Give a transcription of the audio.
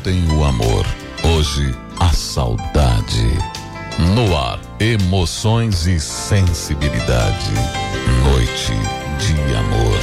Ontem o amor, hoje a saudade. No ar, emoções e sensibilidade. Noite de amor.